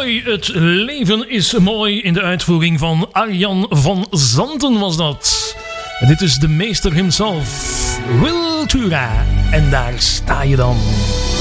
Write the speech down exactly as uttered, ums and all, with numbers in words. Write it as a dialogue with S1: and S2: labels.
S1: mooi, het leven is mooi. In de uitvoering van Arjan van Zanten was dat. En dit is de meester himself, Wiltura. En daar sta je dan.